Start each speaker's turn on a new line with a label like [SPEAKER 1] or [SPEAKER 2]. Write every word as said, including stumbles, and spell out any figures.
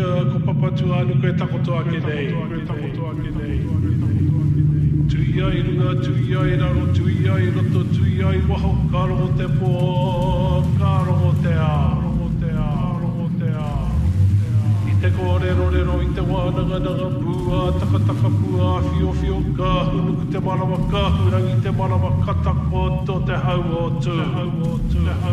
[SPEAKER 1] ko papatu anu koe takoto ake nei. Tui ai runga, tui ai raro, tui ai roto, tui ai waho, ka rongo te pō, ka rongo te a, rongo te a, rongo te a. I te kōrero rero, i te wānanga nanga pua, taka taka pua, fio fio ka, hunuku te marawa ka, hurangi te marawa ka tako, to te hau o tū.